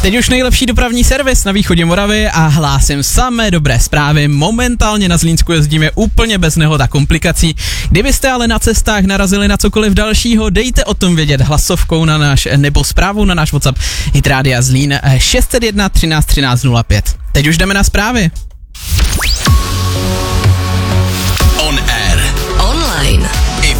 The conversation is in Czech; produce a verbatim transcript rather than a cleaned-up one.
Teď už nejlepší dopravní servis na východě Moravy a hlásím samé dobré zprávy. Momentálně na Zlínsku jezdíme úplně bez nehod a komplikací. Kdybyste ale na cestách narazili na cokoliv dalšího, dejte o tom vědět hlasovkou na náš nebo zprávou na náš WhatsApp Hit Rádia Zlín šest set jedna třináct třináct nula pět. Teď už jdeme na zprávy. On air. Online.